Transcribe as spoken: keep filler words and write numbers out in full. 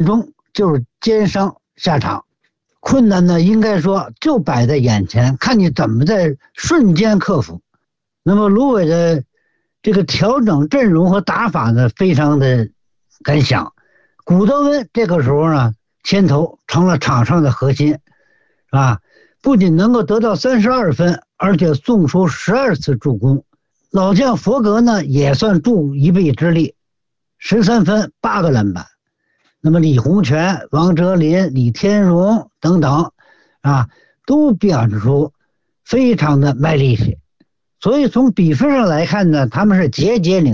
终就是奸商下场。困难呢，应该说就摆在眼前，看你怎么在瞬间克服。那么芦苇的这个调整阵容和打法呢，非常的敢想。古德温这个时候呢，牵头成了场上的核心，啊，不仅能够得到三十二分，而且送出十二次助攻。老将佛格呢，也算助一臂之力，十三分八个篮板。那么李洪权、王哲林、李天荣等等啊，都表现出非常的卖力气。所以从比分上来看呢，他们是节节领